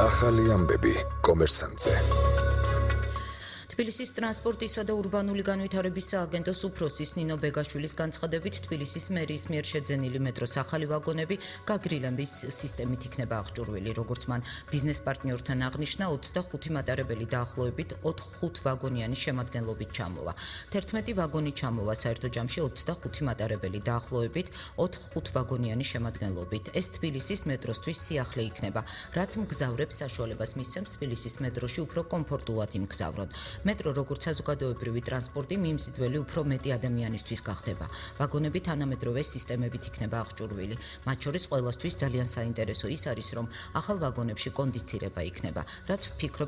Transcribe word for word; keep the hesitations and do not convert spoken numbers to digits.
ახალი ამბები კომერსანტზე. თბილისის ტრანსპორტისა და ურბანული განვითარების სააგენტოს უფროსის ნინო ბეგაშვილის განცხადებით თბილისის მერის მიერ შეძენილი მეტროს ახალი ვაგონები გაგრილების სისტემით იქნება აღჭურვილი. როგორც მან ბიზნეს პარტნიორთან აღნიშნა, ოცდახუთი მატარებელი დაახლოებით ოთხ ვაგონიანი შემადგენლობით ჩამოვა. თერთმეტი ვაგონი ჩამოვა საერთო ჯამში ოცდახუთი მატარებელი დაახლოებით ოთხ ვაგონიანი შემადგენლობით. ეს თბილისის მეტროსთვის სიახლე იქნება, რაც მგზავრებს საშუალებას მისცემს თბილისის მეტროში უფრო კომფორტულად იმგზავრონ. მეტრო როგორც საზოგადოებრივი ტრანსპორტი მიმზიდველი უფრო მეტი ადამიანისთვის გახდება. ვაგონები თანამედროვე სისტემებით იქნება აღჭურვილი. მათ შორის ყველასთვის ძალიან საინტერესო ის არის, რომ ახალ ვაგონებში კონდიცირება იქნება, რაც ვფიქრობ